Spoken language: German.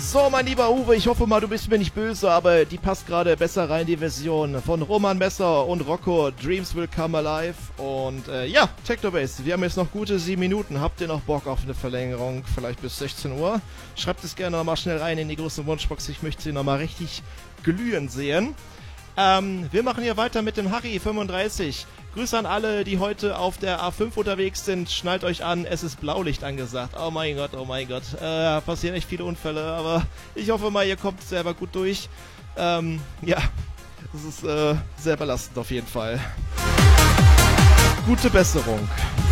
So, mein lieber Uwe, ich hoffe mal, du bist mir nicht böse, aber die passt gerade besser rein, die Version von Roman Messer und Rocco, Dreams Will Come Alive. Und ja, Technobase, wir haben jetzt noch gute 7 Minuten. Habt ihr noch Bock auf eine Verlängerung, vielleicht bis 16 Uhr? Schreibt es gerne nochmal schnell rein in die große Wunschbox, ich möchte sie nochmal richtig glühen sehen. Wir machen hier weiter mit dem Harry 35. Grüße an alle, die heute auf der A5 unterwegs sind. Schnallt euch an, es ist Blaulicht angesagt. Oh mein Gott, oh mein Gott. Passieren echt viele Unfälle, aber ich hoffe mal, ihr kommt selber gut durch. Ja, das ist sehr belastend auf jeden Fall. Gute Besserung.